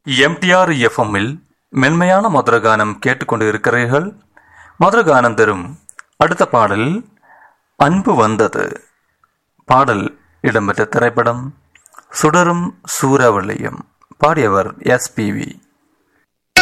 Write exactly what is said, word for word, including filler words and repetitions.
MTR எஃப்எம்மில் மென்மையான மதுரகானம் கேட்டுக்கொண்டு இருக்கிறீர்கள். மதுரகானம் தரும் அடுத்த பாடல் அன்பு வந்தது. பாடல் இடம்பெற்ற திரைப்படம் சுடரும் சூறாவளியும். பாடியவர் எஸ்பிவி.